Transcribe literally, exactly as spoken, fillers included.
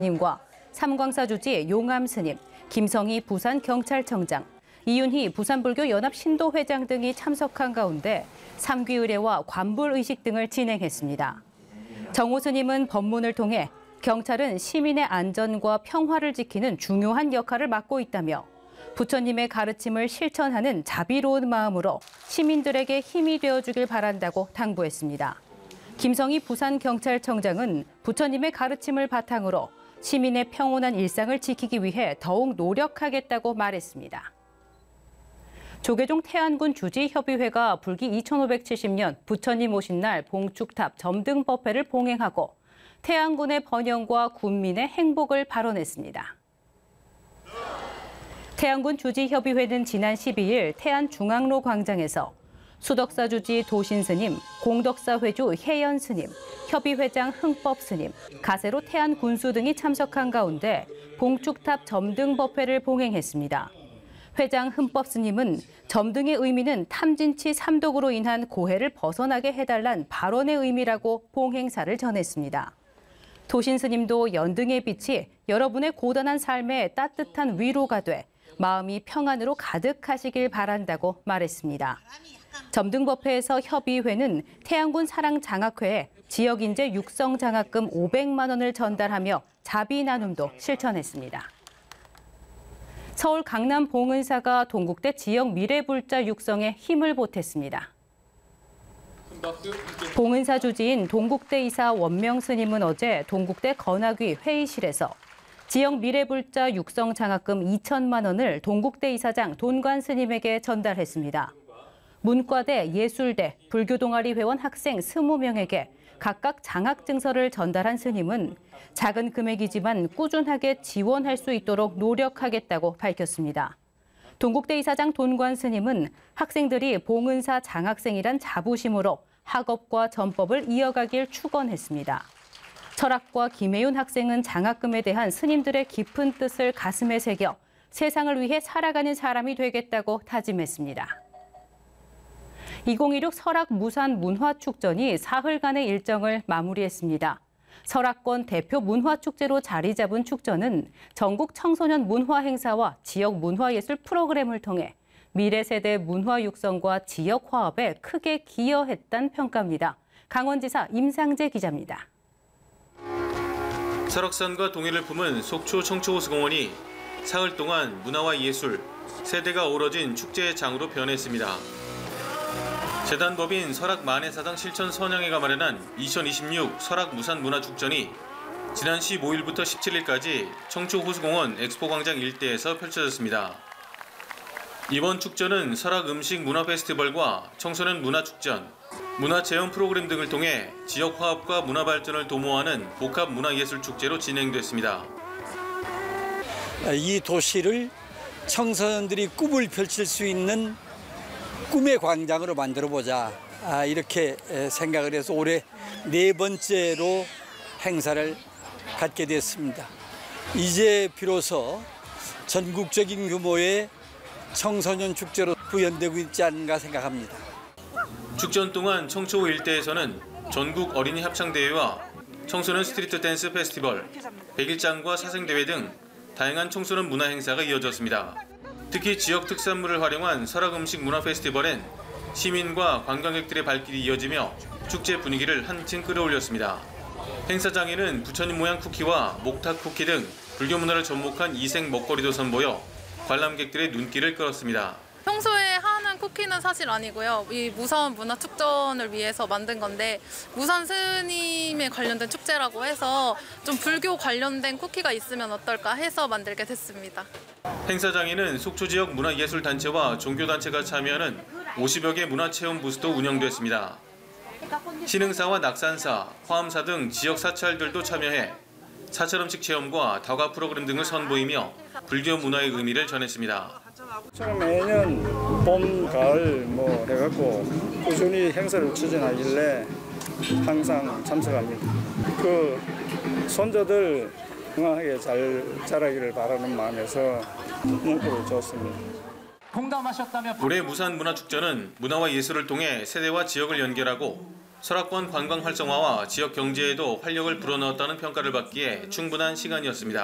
님과 삼광사주지 용암 스님, 김성희 부산경찰청장, 이윤희 부산불교연합신도회장 등이 참석한 가운데 삼귀 의례와 관불의식 등을 진행했습니다. 정호 스님은 법문을 통해 경찰은 시민의 안전과 평화를 지키는 중요한 역할을 맡고 있다며 부처님의 가르침을 실천하는 자비로운 마음으로 시민들에게 힘이 되어주길 바란다고 당부했습니다. 김성희 부산경찰청장은 부처님의 가르침을 바탕으로 시민의 평온한 일상을 지키기 위해 더욱 노력하겠다고 말했습니다. 조계종 태안군 주지협의회가 불기 이천오백칠십 년 부처님 오신 날 봉축탑 점등법회를 봉행하고 태안군의 번영과 군민의 행복을 발언했습니다. 태안군 주지협의회는 지난 십이 일 태안중앙로 광장에서 수덕사 주지 도신스님, 공덕사 회주 혜연스님, 협의회장 흥법스님, 가세로 태안군수 등이 참석한 가운데 봉축탑 점등법회를 봉행했습니다. 회장 흥법스님은 점등의 의미는 탐진치 삼독으로 인한 고해를 벗어나게 해달란 발언의 의미라고 봉행사를 전했습니다. 도신스님도 연등의 빛이 여러분의 고단한 삶에 따뜻한 위로가 돼 마음이 평안으로 가득하시길 바란다고 말했습니다. 점등법회에서 협의회는 태안군 사랑장학회에 지역인재 육성장학금 오백만 원을 전달하며 자비 나눔도 실천했습니다. 서울 강남 봉은사가 동국대 지역 미래불자 육성에 힘을 보탰습니다. 봉은사 주지인 동국대 이사 원명 스님은 어제 동국대 건학위 회의실에서 지역 미래불자 육성 장학금 이천만 원을 동국대 이사장 돈관 스님에게 전달했습니다. 문과대, 예술대, 불교동아리 회원 학생 이십 명에게 각각 장학증서를 전달한 스님은 작은 금액이지만 꾸준하게 지원할 수 있도록 노력하겠다고 밝혔습니다. 동국대 이사장 돈관 스님은 학생들이 봉은사 장학생이란 자부심으로 학업과 전법을 이어가길 축원했습니다. 철학과 김혜윤 학생은 장학금에 대한 스님들의 깊은 뜻을 가슴에 새겨 세상을 위해 살아가는 사람이 되겠다고 다짐했습니다. 이천십육 설악 무산 문화축전이 사흘간의 일정을 마무리했습니다. 설악권 대표 문화축제로 자리 잡은 축전은 전국 청소년 문화 행사와 지역 문화예술 프로그램을 통해 미래 세대 문화 육성과 지역 화합에 크게 기여했다는 평가입니다. 강원지사 임상재 기자입니다. 설악산과 동해를 품은 속초 청초호수공원이 사흘 동안 문화와 예술, 세대가 어우러진 축제의 장으로 변했습니다. 재단법인 설악만해사당 실천선양회가 마련한 이천이십육 설악무산문화축전이 지난 십오 일부터 십칠 일까지 청초호수공원 엑스포광장 일대에서 펼쳐졌습니다. 이번 축전은 설악음식문화페스티벌과 청소년 문화축전, 문화체험 프로그램 등을 통해 지역 화합과 문화 발전을 도모하는 복합문화예술축제로 진행됐습니다. 이 도시를 청소년들이 꿈을 펼칠 수 있는 꿈의 광장으로 만들어보자, 이렇게 생각을 해서 올해 네 번째로 행사를 갖게 됐습니다. 이제 비로소 전국적인 규모의 청소년 축제로 구현되고 있지 않은가 생각합니다. 축전 동안 청초 일대에서는 전국 어린이 합창대회와 청소년 스트리트 댄스 페스티벌, 백일장과 사생대회 등 다양한 청소년 문화 행사가 이어졌습니다. 특히 지역 특산물을 활용한 설악음식 문화 페스티벌엔 시민과 관광객들의 발길이 이어지며 축제 분위기를 한층 끌어올렸습니다. 행사장에는 부처님 모양 쿠키와 목탁 쿠키 등 불교 문화를 접목한 이색 먹거리도 선보여 관람객들의 눈길을 끌었습니다. 평소에 하는 쿠키는 사실 아니고요. 이 무선 문화축전을 위해서 만든 건데 무선 스님에 관련된 축제라고 해서 좀 불교 관련된 쿠키가 있으면 어떨까 해서 만들게 됐습니다. 행사장에는 속초 지역 문화예술단체와 종교단체가 참여하는 오십여 개 문화체험 부스도 운영됐습니다. 신흥사와 낙산사, 화엄사 등 지역 사찰들도 참여해 사찰음식 체험과 다과 프로그램 등을 선보이며 불교 문화의 의미를 전했습니다. 매년 봄, 가을 뭐 해갖고 꾸준히 행사를 추진하길래 항상 참석합니다. 그 손자들 건강하게 잘 자라기를 바라는 마음에서 문구를 줬습니다. 올해 무산문화축전은 문화와 예술을 통해 세대와 지역을 연결하고 설악권 관광 활성화와 지역 경제에도 활력을 불어넣었다는 평가를 받기에 충분한 시간이었습니다.